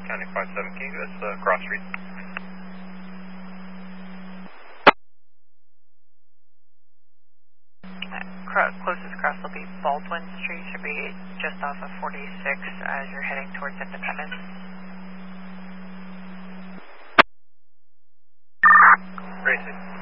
County 57, can you give us cross street? Closest cross will be Baldwin Street, should be just off of 46 as you're heading towards Independence. Gracie.